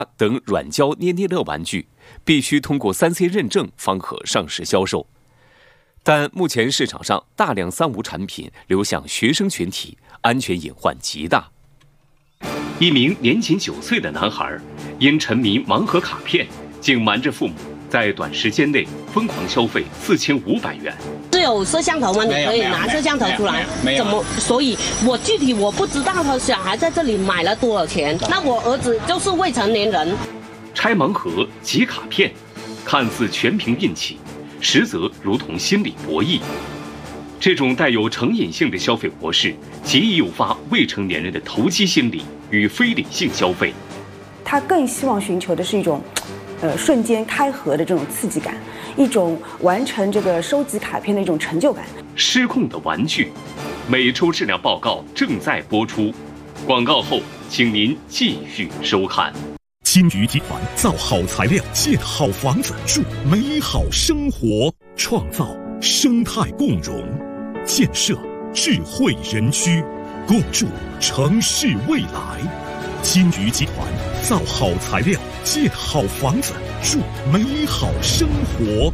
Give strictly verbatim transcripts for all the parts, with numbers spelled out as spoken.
等软胶捏捏乐玩具必须通过 三 C 认证方可上市销售。但目前市场上大量三无产品流向学生群体，安全隐患极大。一名年仅九岁的男孩因沉迷盲盒卡片，竟瞒着父母，在短时间内疯狂消费四千五百元。 是有摄像头吗？你可以拿摄像头出来。怎么？所以我具体我不知道他小孩在这里买了多少钱。那我儿子就是未成年人。 拆盲盒、集卡片，看似全凭运气，实则如同心理博弈。这种带有成瘾性的消费模式，极易诱发未成年人的投机心理与非理性消费。 他更希望寻求的是一种，呃，瞬间开盒的这种刺激感，一种完成这个收集卡片的一种成就感。 失控的玩具，每周质量报告正在播出，广告后请您继续收看。 金鱼集团造好材料，建好房子，住美好生活，创造生态共融，建设智慧园区，共筑城市未来。金鱼集团造好材料，建好房子，住美好生活。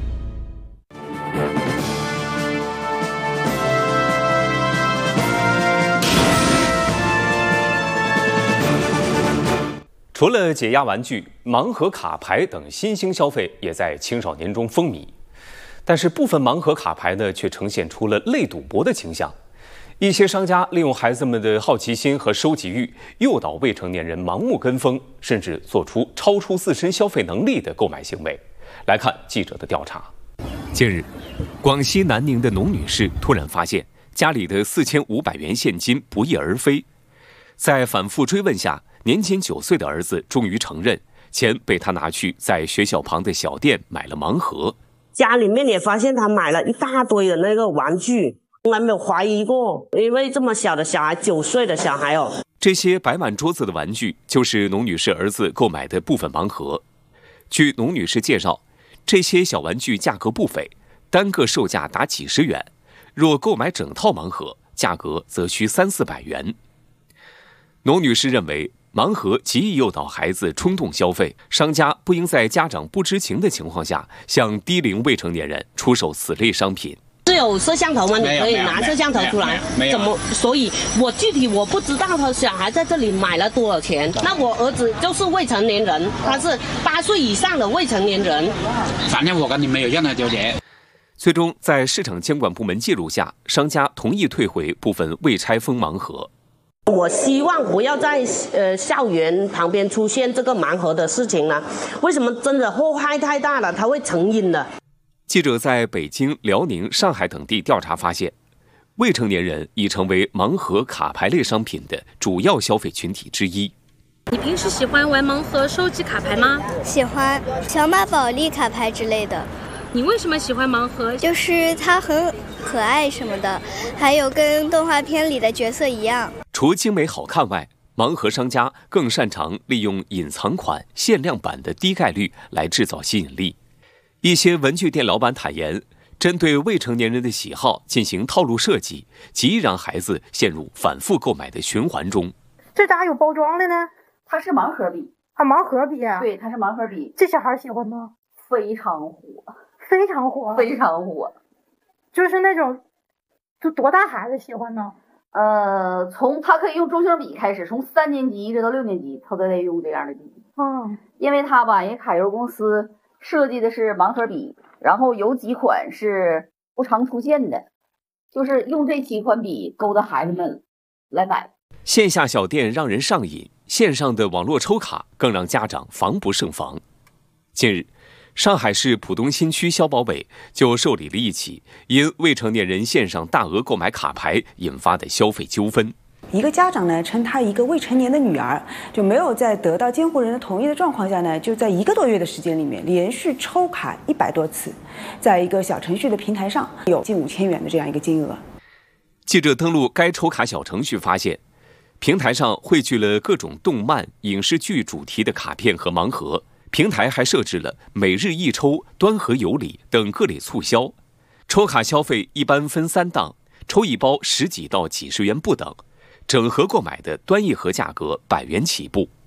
除了解压玩具、盲盒卡牌等新兴消费也在青少年中风靡，但是部分盲盒卡牌呢，却呈现出了类赌博的倾向。一些商家利用孩子们的好奇心和收集欲，诱导未成年人盲目跟风，甚至做出超出自身消费能力的购买行为。来看记者的调查。近日，广西南宁的农女士突然发现家里的四千五百元现金不翼而飞，在反复追问下，年仅九岁的儿子终于承认，钱被他拿去在学校旁的小店买了盲盒。 家里面也发现他买了一大堆的那个玩具，从来没有怀疑过，因为这么小的小孩，九岁的小孩哦。 这些摆满桌子的玩具，就是农女士儿子购买的部分盲盒。据农女士介绍，这些小玩具价格不菲，单个售价达几十元，若购买整套盲盒，价格则需三四百元。农女士认为，盲盒极易诱导孩子冲动消费，商家不应在家长不知情的情况下，向低龄未成年人出售此类商品。 是有摄像头吗？你可以拿摄像头出来。怎么？所以我具体我不知道他小孩在这里买了多少钱。那我儿子就是未成年人，他是八岁以上的未成年人。 反正我跟你没有任何纠结。 最终，在市场监管部门介入下，商家同意退回部分未拆封盲盒。 我希望不要在呃校园旁边出现这个盲盒的事情了。为什么？真的祸害太大了，它会成瘾的。 记者在北京、辽宁、上海等地调查发现，未成年人已成为盲盒卡牌类商品的主要消费群体之一。 你平时喜欢玩盲盒、收集卡牌吗？ 喜欢，小马宝莉卡牌之类的。 你为什么喜欢盲盒？ 就是它很可爱什么的，还有跟动画片里的角色一样。 除精美好看外，盲盒商家更擅长利用隐藏款、限量版的低概率来制造吸引力。一些文具店老板坦言，针对未成年人的喜好进行套路设计，极易让孩子陷入反复购买的循环中。 这咋有包装的呢？ 它是盲盒笔啊，盲盒笔啊？ 对，它是盲盒笔。 这小孩喜欢吗？ 非常火， 非常火， 非常火。 就是那种，就多大孩子喜欢呢？ 呃，从他可以用中性笔开始，从三年级一直到六年级，他都在用这样的笔。 嗯， 因为他吧，人家卡油公司设计的是盲盒笔，然后有几款是不常出现的，就是用这几款笔勾搭孩子们来买。 线下小店让人上瘾，线上的网络抽卡更让家长防不胜防。近日，上海市浦东新区消保委就受理了一起因未成年人线上大额购买卡牌引发的消费纠纷。 一个家长呢，称他一个未成年的女儿就没有在得到监护人的同意的状况下呢，就在一个多月的时间里面连续抽卡一百多次，在一个小程序的平台上有近五千元的这样一个金额。 记者登录该抽卡小程序发现，平台上汇聚了各种动漫、影视剧主题的卡片和盲盒。平台还设置了每日一抽、端盒有礼等各类促销，抽卡消费一般分三档，抽一包十几到几十元不等，整盒购买的端一盒价格百元起步。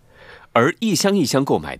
而一箱一箱购买